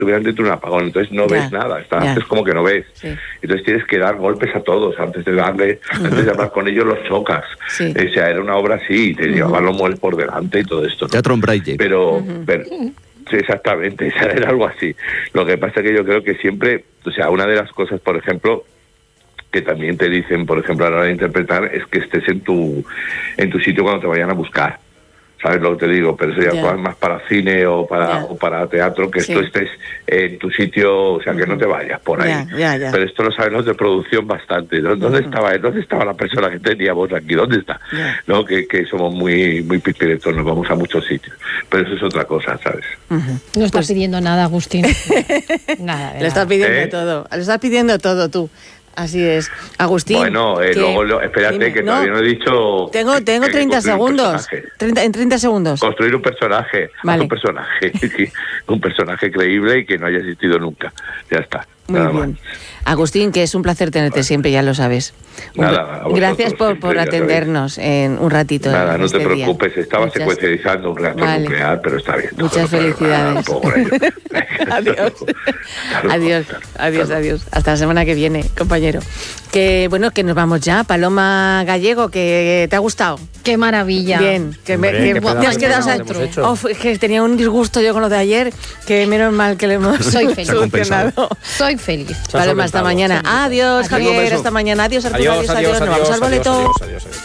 estuvieran dentro de un apagón, entonces no ves nada, haces como que no ves. Sí. Entonces tienes que dar golpes a todos, antes de hablar con ellos los chocas. Sí. O sea, era una obra así, te llevaban los muebles por delante y todo esto, ¿no? Teatro en Braille. Pero sí, exactamente, era algo así. Lo que pasa es que yo creo que siempre, o sea, una de las cosas, por ejemplo, que también te dicen, por ejemplo, a la hora de interpretar, es que estés en tu sitio cuando te vayan a buscar. ¿Sabes lo que te digo? Pero eso ya más para cine o para teatro, que tú estés en tu sitio, o sea, que no te vayas por ahí. Pero esto lo saben los de producción bastante. ¿Dónde estaba él? ¿Dónde estaba la persona que teníamos aquí? ¿Dónde está? ¿No? Que somos muy pispiretos, nos vamos a muchos sitios. Pero eso es otra cosa, ¿sabes? No estás pidiendo nada, Agustín. Nada. Le estás pidiendo todo. Le estás pidiendo todo tú. Así es. Agustín. Bueno, luego, espérate, que todavía no he dicho... Tengo 30 segundos. En 30 segundos. Construir un personaje. Vale. Un personaje creíble y que no haya existido nunca. Ya está. Muy bien. Agustín, que es un placer tenerte siempre, ya lo sabes. Gracias por atendernos en un ratito. Nada, no te preocupes, estaba secuencializando un reactor nuclear, pero está bien. Muchas felicidades. Adiós. Hasta la semana que viene, compañero. Que bueno, que nos vamos ya. Paloma Gallego, que te ha gustado. ¡Qué maravilla! Bien, te has quedado... que tenía un disgusto yo con lo de ayer, que menos mal que lo hemos solucionado. Soy feliz. Paloma, hasta mañana. Adiós, Javier, hasta mañana. Adiós, Arturo. Adiós. Nos vamos al boleto. Adiós.